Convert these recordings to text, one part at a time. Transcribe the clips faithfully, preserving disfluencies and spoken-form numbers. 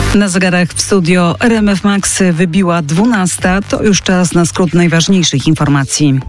Na zegarach w studio R M F Max wybiła dwunasta. To już czas na skrót najważniejszych informacji.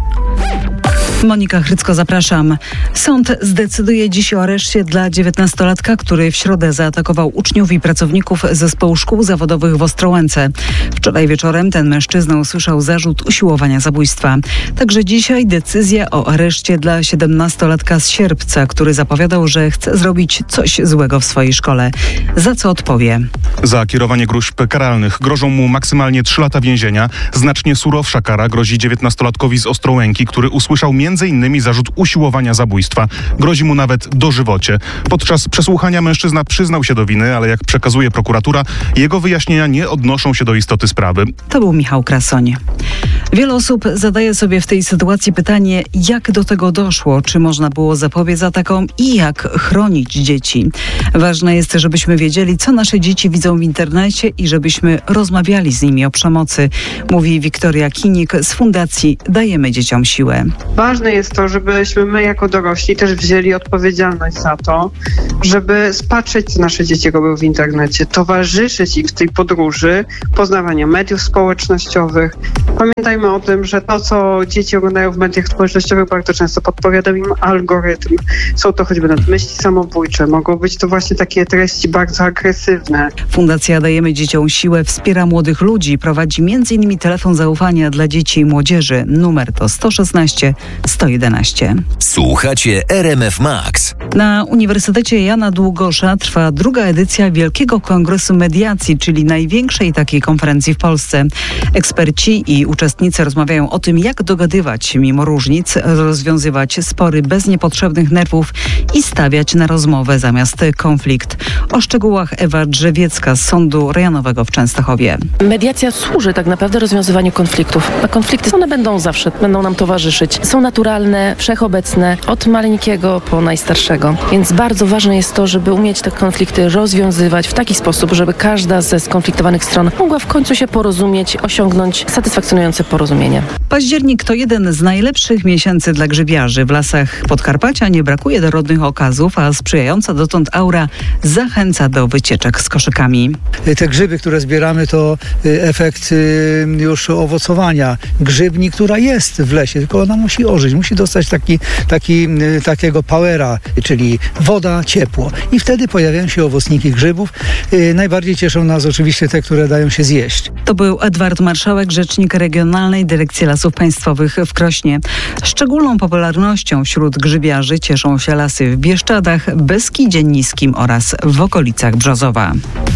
Monika Chrycko, zapraszam. Sąd zdecyduje dziś o areszcie dla dziewiętnastolatka, który w środę zaatakował uczniów i pracowników zespołu szkół zawodowych w Ostrołęce. Wczoraj wieczorem ten mężczyzna usłyszał zarzut usiłowania zabójstwa. Także dzisiaj decyzja o areszcie dla siedemnastolatka z Sierpca, który zapowiadał, że chce zrobić coś złego w swojej szkole. Za co odpowie? Za kierowanie gróźb karalnych grożą mu maksymalnie trzy lata więzienia. Znacznie surowsza kara grozi dziewiętnastolatkowi z Ostrołęki, który usłyszał między innymi zarzut usiłowania zabójstwa. Grozi mu nawet dożywocie. Podczas przesłuchania mężczyzna przyznał się do winy, ale jak przekazuje prokuratura, jego wyjaśnienia nie odnoszą się do istoty sprawy. To był Michał Krasoń. Wiele osób zadaje sobie w tej sytuacji pytanie, jak do tego doszło, czy można było zapobiec atakom i jak chronić dzieci. Ważne jest, żebyśmy wiedzieli, co nasze dzieci widzą w internecie i żebyśmy rozmawiali z nimi o przemocy, mówi Wiktoria Kinik z Fundacji Dajemy Dzieciom Siłę. Ważne jest to, żebyśmy my jako dorośli też wzięli odpowiedzialność za to, żeby spatrzeć, co nasze dzieci robią w internecie, towarzyszyć im w tej podróży poznawania mediów społecznościowych. Pamiętajmy o tym, że to, co dzieci oglądają w mediach społecznościowych, bardzo często podpowiada im algorytm. Są to choćby nawet myśli samobójcze, mogą być to właśnie takie treści bardzo agresywne. Fundacja Dajemy Dzieciom Siłę wspiera młodych ludzi, prowadzi między innymi telefon zaufania dla dzieci i młodzieży. Numer to sto szesnaście sto jedenaście. Słuchacie R M F Max. Na Uniwersytecie Jana Długosza trwa druga edycja Wielkiego Kongresu Mediacji, czyli największej takiej konferencji w Polsce. Eksperci i uczestnicy rozmawiają o tym, jak dogadywać mimo różnic, rozwiązywać spory bez niepotrzebnych nerwów i stawiać na rozmowę zamiast konflikt. O szczegółach Ewa Drzewiecka z Sądu Rejonowego w Częstochowie. Mediacja służy tak naprawdę rozwiązywaniu konfliktów. A konflikty, one będą zawsze, będą nam towarzyszyć. Są naturalne, wszechobecne, od maleńkiego po najstarszego. Więc bardzo ważne jest to, żeby umieć te konflikty rozwiązywać w taki sposób, żeby każda ze skonfliktowanych stron mogła w końcu się porozumieć, osiągnąć satysfakcjonujące porozumienie. Październik to jeden z najlepszych miesięcy dla grzybiarzy. W lasach Podkarpacia nie brakuje dorodnych okazów, a sprzyjająca dotąd aura zachęca do wycieczek z koszykami. Te grzyby, które zbieramy, to efekt już owocowania grzybni, która jest w lesie, tylko ona musi ożyć, musi dostać taki, taki, takiego powera, czyli woda, ciepło. I wtedy pojawiają się owocniki grzybów. Najbardziej cieszą nas oczywiście te, które dają się zjeść. To był Edward Marszałek, rzecznik Regionalnej Dyrekcji Lasów Państwowych w Krośnie. Szczególną popularnością wśród grzybiarzy cieszą się lasy w Bieszczadach, Beskidzie Niskim oraz w okolicach Brzozowa.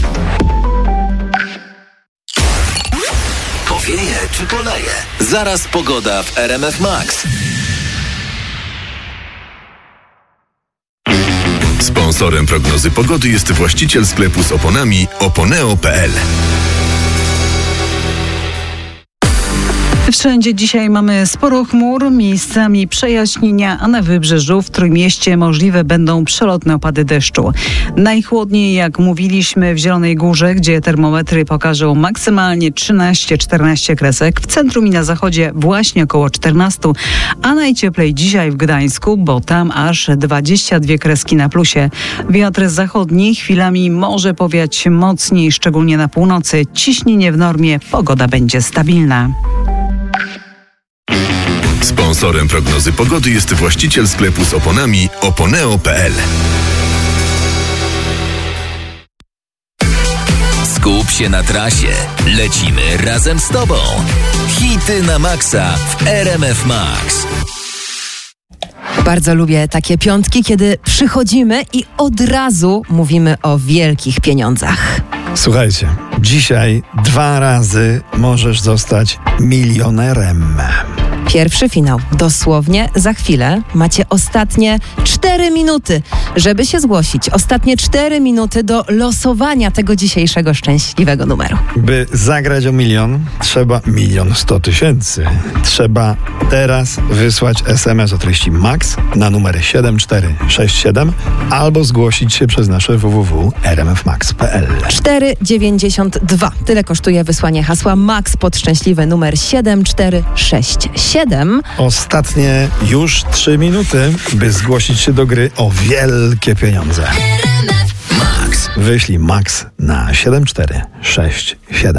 Powieje czy poleje? Zaraz pogoda w R M F Max. Sponsorem prognozy pogody jest właściciel sklepu z oponami oponeo kropka p l. Wszędzie dzisiaj mamy sporo chmur, miejscami przejaśnienia, a na wybrzeżu w Trójmieście możliwe będą przelotne opady deszczu. Najchłodniej, jak mówiliśmy, w Zielonej Górze, gdzie termometry pokażą maksymalnie trzynaście czternaście kresek. W centrum i na zachodzie właśnie około czternaście, a najcieplej dzisiaj w Gdańsku, bo tam aż dwadzieścia dwie kreski na plusie. Wiatr zachodni chwilami może powiać mocniej, szczególnie na północy. Ciśnienie w normie, pogoda będzie stabilna. Sponsorem prognozy pogody jest właściciel sklepu z oponami oponeo kropka p l. Skup się na trasie. Lecimy razem z Tobą. Hity na maksa w R M F Max. Bardzo lubię takie piątki, kiedy przychodzimy i od razu mówimy o wielkich pieniądzach. Słuchajcie, dzisiaj dwa razy możesz zostać milionerem. Pierwszy finał dosłownie za chwilę. Macie ostatnie cztery minuty, żeby się zgłosić. Ostatnie cztery minuty do losowania tego dzisiejszego szczęśliwego numeru. By zagrać o milion, trzeba milion sto tysięcy. Trzeba teraz wysłać es em es o treści MAX na numer siedem cztery sześć siedem albo zgłosić się przez nasze w w w kropka r m f max kropka p l. cztery dziewięćdziesiąt dwa. Tyle kosztuje wysłanie hasła MAX pod szczęśliwy numer siedem cztery sześć siedem. Ostatnie już trzy minuty, by zgłosić się do gry o wielkie pieniądze. Max. Wyślij Max na siedem cztery sześć siedem.